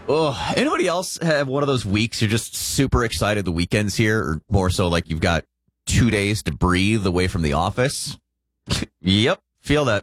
Oh, anybody else have one of those weeks you're just super excited the weekend's here, or more so like you've got 2 days to breathe away from the office? Yep, feel that.